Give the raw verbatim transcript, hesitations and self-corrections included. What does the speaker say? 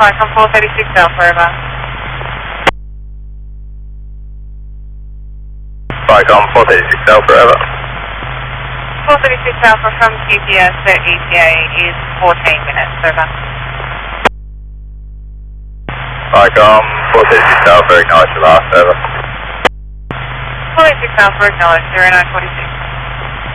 Icon four thirty-six Alpha, over. Icon four thirty-six Alpha, over. four thirty-six Alpha from Q P S to E T A is fourteen minutes, over. Icon four thirty-six Alpha, acknowledge the last, over. four thirty-six Alpha, acknowledge, zero nine forty-six.